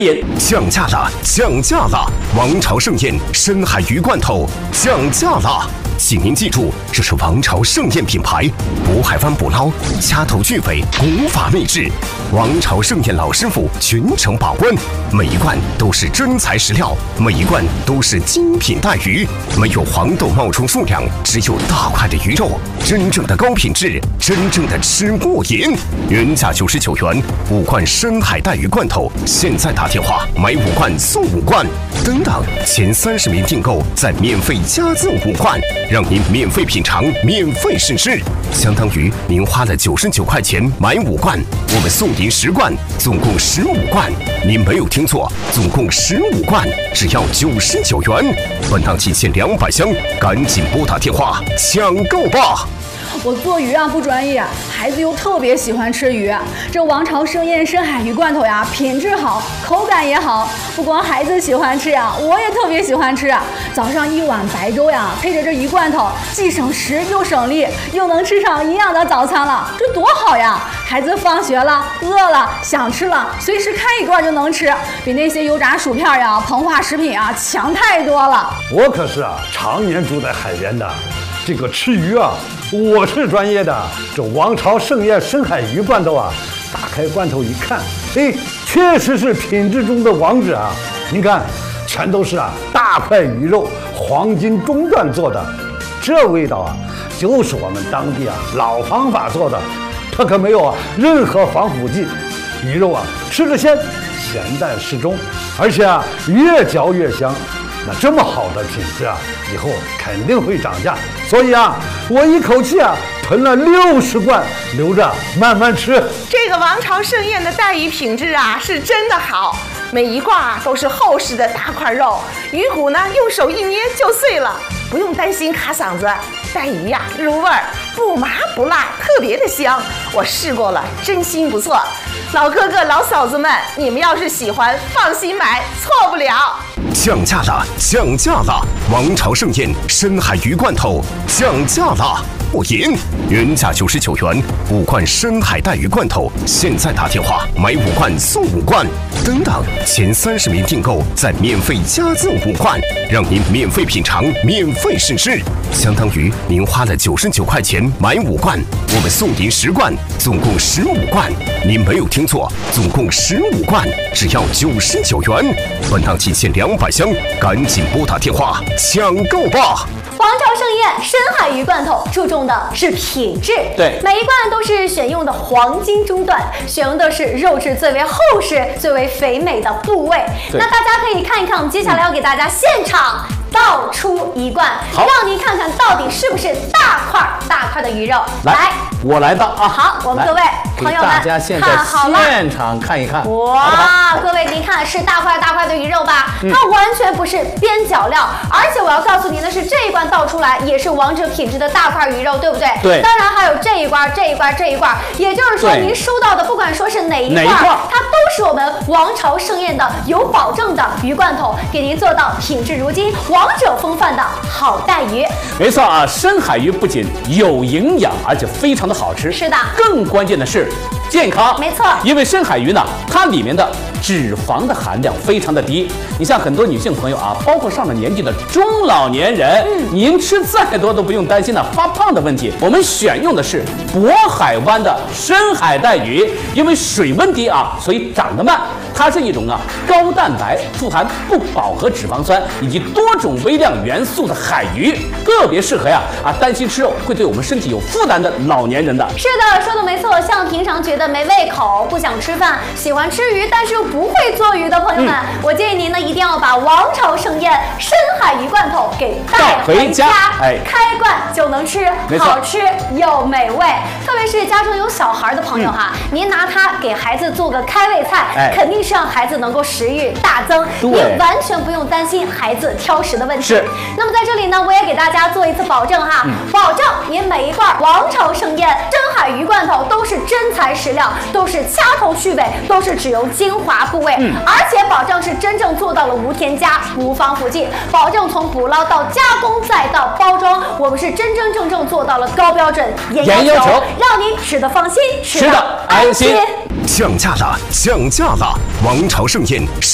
降价了，降价了！王朝盛宴深海鱼罐头降价了，请您记住，这是王朝盛宴品牌，渤海湾捕捞，掐头去尾，古法秘制。王朝盛宴老师傅全程把关，每一罐都是真材实料，每一罐都是精品带鱼，没有黄豆冒充数量，只有大块的鱼肉，真正的高品质，真正的吃过瘾。原价99元，5罐深海带鱼罐头，现在打电话买5罐送5罐，等等，前30名订购再免费加赠5罐，让您免费品尝，免费试吃，相当于您花了99块钱买5罐，我们送您10罐，总共15罐。您没有听错，总共15罐，只要99元。本档期限200箱，赶紧拨打电话抢购吧！ 我做鱼啊不专业，孩子又特别喜欢吃鱼。这王朝盛宴深海鱼罐头呀，品质好，口感也好。不光孩子喜欢吃呀，我也特别喜欢吃。早上1碗白粥呀，配着这鱼罐头，既省时又省力，又能吃上营养的早餐了，这多好呀！孩子放学了，饿了，想吃了，随时开一罐就能吃，比那些油炸薯片呀、膨化食品啊强太多了。 我可是常年住在海边的，这个吃鱼啊。我是专业的，这王朝盛宴深海鱼罐头啊，打开罐头一看，哎，确实是品质中的王者啊！您看，全都是大块鱼肉，黄金中段做的，这味道啊，就是我们当地老方法做的，它可没有任何防腐剂，鱼肉吃着鲜，咸淡适中，而且越嚼越香。那这么好的品质以后肯定会涨价，所以我一口气囤了60罐，留着慢慢吃。 这个王朝盛宴的带鱼品质是真的好，每一罐都是厚实的大块肉，鱼骨呢用手一捏就碎了，不用担心卡嗓子。带鱼入味儿，不麻不辣，特别的香。我试过了，真心不错。老哥哥老嫂子们，你们要是喜欢，放心买，错不了。 降价了，降价了！王朝盛宴深海鱼罐头降价了，过瘾！原价99元，5罐深海带鱼罐头，现在打电话买5罐送5罐，等等，前30名订购再免费加赠5罐，让您免费品尝，免费试吃，相当于您花了99块钱买5罐，我们送您10罐，总共15罐。您没有听错，总共15罐，只要99元。本档期限200箱，赶紧拨打电话抢购吧！ 王朝盛宴深海鱼罐头注重的是品质， 对， 每一罐都是选用的黄金中段，选用的是肉质最为厚实、最为肥美的部位。那大家可以看一看，我们接下来要给大家现场倒出一罐，让您看看到底是不是大块的鱼肉。来， 我来倒啊！ 好，我们各位朋友们， 大家现在现场看一看。 哇，各位您看是大块的鱼肉吧？它完全不是边角料，而且我要告诉您的是，这一罐倒出来也是王者品质的大块鱼肉，对不对？ 对。 当然还有这一罐，也就是说您收到的不管说是哪一罐，它都是我们王朝盛宴的有保证的鱼罐头，给您做到品质如金、王者风范的好带鱼。 没错深海鱼不仅有营养，而且非常的好吃。 是的。 更关键的是健康。 没错。 因为深海鱼呢，它里面的脂肪的含量非常的低。你像很多女性朋友包括上了年纪的中老年人，您吃再多都不用担心发胖的问题。我们选用的是渤海湾的深海带鱼，因为水温低所以长得慢。它是一种高蛋白、富含不饱和脂肪酸以及多种微量元素的海鱼，特别适合担心吃肉会对我们身体有负担的老年人的。 是的，说的没错。像平常觉得没胃口、不想吃饭、喜欢吃鱼但是又不会做鱼的朋友们，我建议您呢一定要把王朝盛宴深海鱼罐头给带回家，开罐就能吃，好吃又美味。特别是家中有小孩的朋友您拿它给孩子做个开胃菜，肯定是让孩子能够食欲大增，您完全不用担心孩子挑食的问题。 是。 那么在这里呢，我也给大家做一次保证保证您每一罐王朝盛宴深海鱼罐头都是真材实料，都是掐头去尾，都是只用精华部位，而且保证是真正做到了无添加、无防腐剂，保证从捕捞到加工再到包装，我们是真真正正做到了高标准、严要求，让您吃得放心，吃得安心。 降价了，降价了！王朝盛宴。